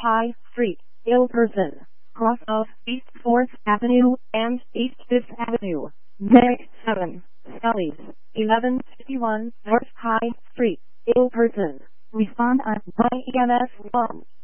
High Street, ill person, cross of East 4th Avenue and East 5th Avenue. Medic 7, Scully's, 1151 North High Street, ill person. Respond at EMS 1.